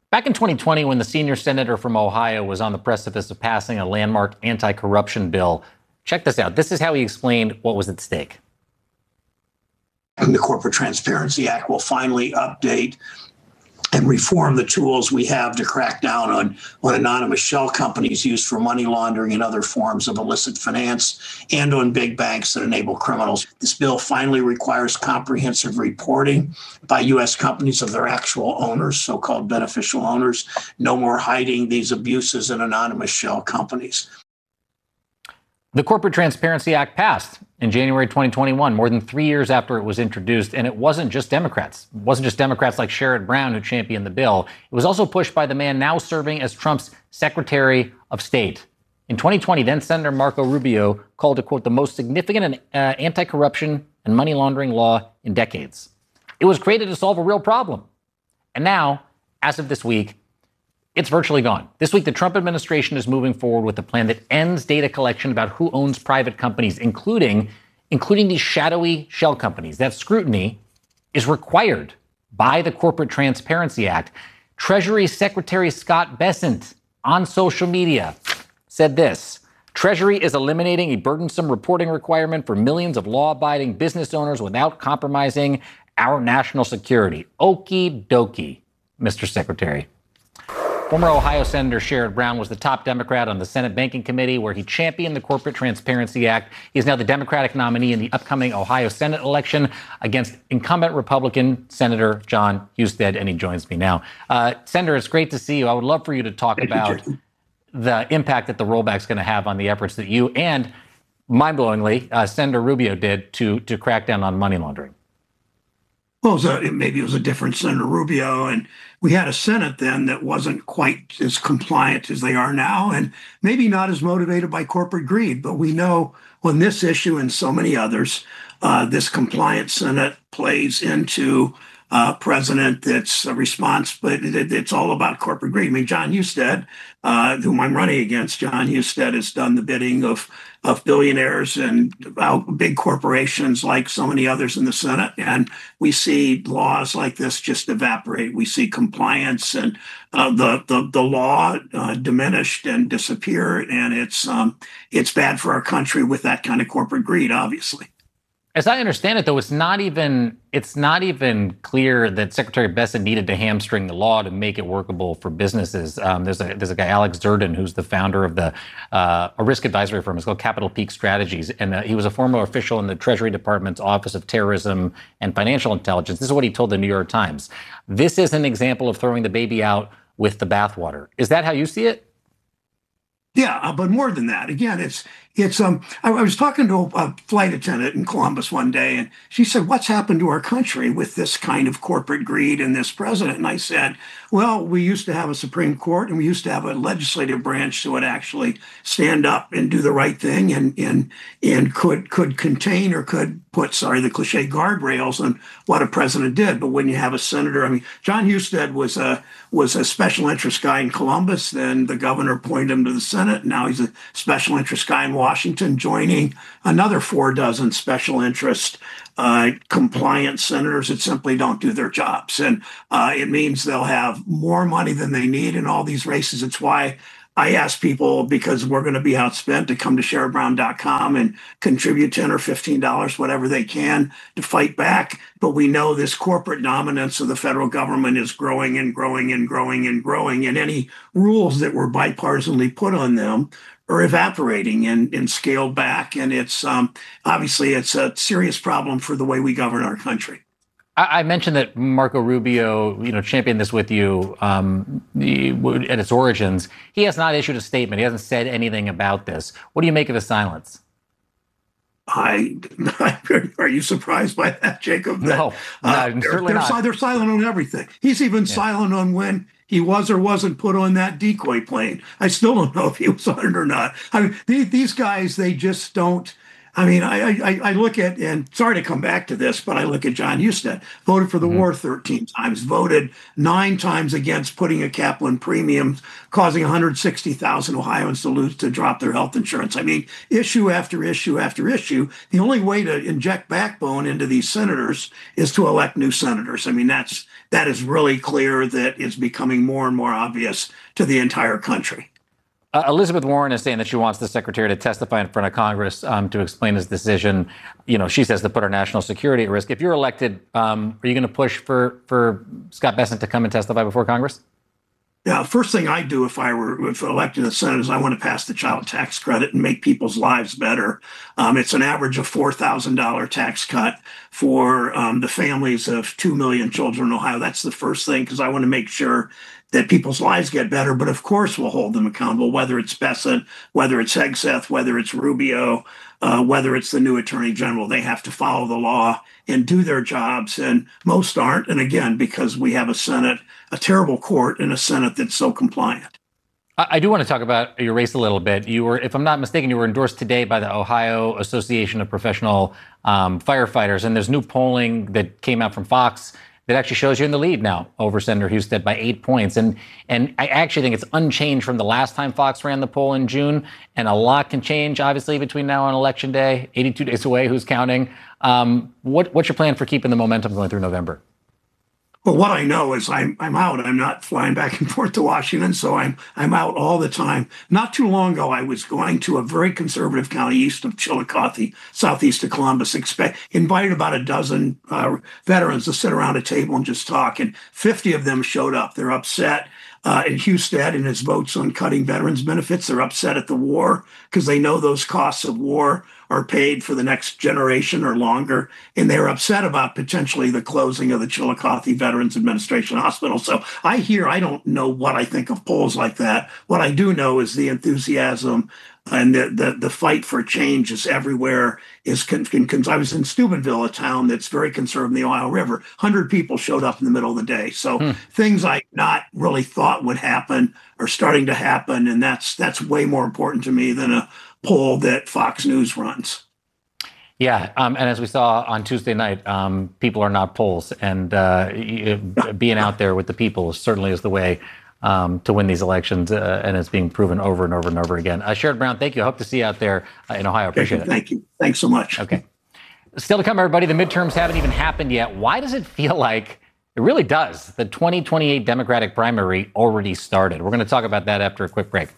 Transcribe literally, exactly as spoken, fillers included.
Back in twenty twenty, when the senior senator from Ohio was on the precipice of passing a landmark anti-corruption bill, check this out. This is how he explained what was at stake. And the Corporate Transparency Act will finally update and reform the tools we have to crack down on, on anonymous shell companies used for money laundering and other forms of illicit finance, and on big banks that enable criminals. This bill finally requires comprehensive reporting by U S companies of their actual owners, so-called beneficial owners. No more hiding these abuses in anonymous shell companies. The Corporate Transparency Act passed in January twenty twenty-one, more than three years after it was introduced. And it wasn't just Democrats. It wasn't just Democrats like Sherrod Brown who championed the bill. It was also pushed by the man now serving as Trump's Secretary of State. In twenty twenty, then Senator Marco Rubio called it, quote, the most significant uh, anti-corruption and money laundering law in decades. It was created to solve a real problem. And now, as of this week, it's virtually gone. This week, the Trump administration is moving forward with a plan that ends data collection about who owns private companies, including, including these shadowy shell companies. That scrutiny is required by the Corporate Transparency Act. Treasury Secretary Scott Bessent on social media said this: Treasury is eliminating a burdensome reporting requirement for millions of law-abiding business owners without compromising our national security. Okie dokie, Mister Secretary. Former Ohio Senator Sherrod Brown was the top Democrat on the Senate Banking Committee, where he championed the Corporate Transparency Act. He is now the Democratic nominee in the upcoming Ohio Senate election against incumbent Republican Senator Jon Husted, and he joins me now. Uh, Senator, it's great to see you. I would love for you to talk Thank about you, the impact that the rollback is going to have on the efforts that you and, mind-blowingly, uh, Senator Rubio did to to crack down on money laundering. Well, it was a, maybe it was a different Senator Rubio, and we had a Senate then that wasn't quite as compliant as they are now, and maybe not as motivated by corporate greed. But we know on this issue and so many others, uh, this compliant Senate plays into uh, president that's a response, but it, it's all about corporate greed. I mean, Jon Husted, uh, whom I'm running against, Jon Husted has done the bidding of of billionaires and uh, big corporations like so many others in the Senate. And we see laws like this just evaporate. We see compliance and uh, the, the the law uh, diminished and disappear. And it's um, it's bad for our country with that kind of corporate greed, obviously. As I understand it, though, it's not even it's not even clear that Secretary Bessent needed to hamstring the law to make it workable for businesses. Um, there's a there's a guy, Alex Zerdin, who's the founder of the uh, a risk advisory firm. It's called Capital Peak Strategies, and uh, he was a former official in the Treasury Department's Office of Terrorism and Financial Intelligence. This is what he told the New York Times. This is an example of throwing the baby out with the bathwater. Is that how you see it? Yeah, uh, but more than that. Again, it's it's. Um, I, I was talking to a, a flight attendant in Columbus one day, and she said, "What's happened to our country with this kind of corporate greed and this president?" And I said, "Well, we used to have a Supreme Court, and we used to have a legislative branch that would actually stand up and do the right thing, and and and could could contain or could put, sorry, the cliche guardrails on what a president did. But when you have a senator, I mean, Jon Husted was a was a special interest guy in Columbus. Then the governor appointed him to the Senate. Now he's a special interest guy in Washington, joining another four dozen special interest uh, compliant senators that simply don't do their jobs. And uh, it means they'll have more money than they need in all these races. It's why I ask people, because we're going to be outspent, to come to sherrod brown dot com and contribute ten or fifteen dollars, whatever they can, to fight back. But we know this corporate dominance of the federal government is growing and growing and growing and growing. And any rules that were bipartisanly put on them are evaporating and, and scaled back. And it's um, obviously it's a serious problem for the way we govern our country. I mentioned that Marco Rubio, you know, championed this with you um, at its origins. He has not issued a statement. He hasn't said anything about this. What do you make of his silence? I are you surprised by that, Jacob? That, no, uh, no they're, certainly they're, not. They're silent on everything. He's even yeah. silent on when he was or wasn't put on that decoy plane. I still don't know if he was on it or not. I mean, these, these guys, they just don't. I mean, I, I I look at, and sorry to come back to this, but I look at John Husted, voted for the Mm-hmm. war thirteen times, voted nine times against putting a cap on premiums, causing one hundred sixty thousand Ohioans to lose, to drop their health insurance. I mean, issue after issue after issue. The only way to inject backbone into these senators is to elect new senators. I mean, that's that is really clear. That is becoming more and more obvious to the entire country. Uh, Elizabeth Warren is saying that she wants the secretary to testify in front of Congress um, to explain his decision. You know, she says to put our national security at risk. If you're elected, um, are you going to push for for Scott Bessent to come and testify before Congress? Yeah, first thing I do if I were if elected to the Senate is I want to pass the child tax credit and make people's lives better. Um, it's an average of four thousand dollars tax cut for um, the families of two million children in Ohio. That's the first thing, because I want to make sure that people's lives get better. But of course, we'll hold them accountable, whether it's Bessent, whether it's Hegseth, whether it's Rubio, uh, whether it's the new attorney general. They have to follow the law and do their jobs. And most aren't. And again, because we have a Senate, a terrible court, and a Senate that's so compliant. I do want to talk about your race a little bit. You were, if I'm not mistaken, you were endorsed today by the Ohio Association of Professional um, Firefighters. And there's new polling that came out from Fox that actually shows you in the lead now over Senator Husted by eight points. And and I actually think it's unchanged from the last time Fox ran the poll in June. And a lot can change, obviously, between now and Election Day, eighty-two days away. Who's counting? Um, what, what's your plan for keeping the momentum going through November? Well, what I know is I'm I'm out. I'm not flying back and forth to Washington, so I'm I'm out all the time. Not too long ago, I was going to a very conservative county east of Chillicothe, southeast of Columbus. Expect invited about a dozen uh, veterans to sit around a table and just talk, and fifty of them showed up. They're upset uh, at Husted and his votes on cutting veterans benefits. They're upset at the war because they know those costs of war are paid for the next generation or longer. And they're upset about potentially the closing of the Chillicothe Veterans Administration Hospital. So I hear, I don't know what I think of polls like that. What I do know is the enthusiasm and the the, the fight for change is everywhere. Is con, con, con, I was in Steubenville, a town that's very conservative in the Ohio River. one hundred people showed up in the middle of the day. So hmm. things I not really thought would happen are starting to happen. And that's that's way more important to me than a poll that Fox News runs. Yeah, um, and as we saw on Tuesday night, um, people are not polls, and uh, being out there with the people certainly is the way um, to win these elections, uh, and it's being proven over and over and over again. Uh, Sherrod Brown, thank you. I hope to see you out there uh, in Ohio. Appreciate okay, thank it. Thank you. Thanks so much. Okay. Still to come, everybody. The midterms haven't even happened yet. Why does it feel like it really does? The twenty twenty-eight Democratic primary already started. We're going to talk about that after a quick break.